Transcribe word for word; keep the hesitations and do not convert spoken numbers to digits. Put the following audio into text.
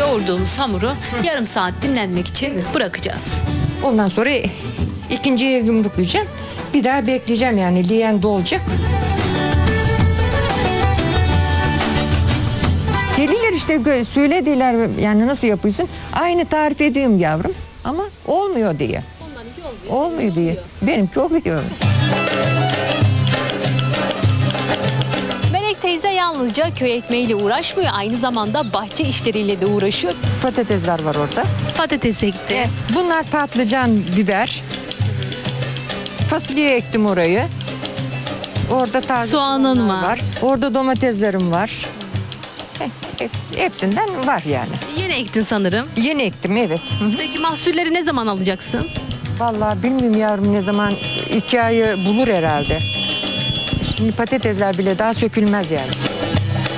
yoğurduğumuz hamuru yarım saat dinlenmek için bırakacağız. Ondan sonra ikinciye yumruklayacağım. Bir daha bekleyeceğim yani leğen dolacak. Dediler işte söylediler yani nasıl yapıyorsun? Aynı tarif edeyim yavrum ama olmuyor diye. Olmuyor, olmuyor diye. Benimki oluyor. Melek teyze yalnızca köy ekmeğiyle uğraşmıyor, aynı zamanda bahçe işleriyle de uğraşıyor. Patatesler var orada. Patatese gitti. Bunlar patlıcan, biber. Fasulye ektim orayı. Orada taze Soğanın soğanlar var. Orada domateslerim var. Heh, hep- Hepsinden var yani. Yeni ektin sanırım. Yeni ektim evet. Hı hı. Peki mahsulleri ne zaman alacaksın? Vallahi bilmiyorum yavrum ne zaman iki ayı bulur herhalde. Şimdi patatesler bile daha sökülmez yani.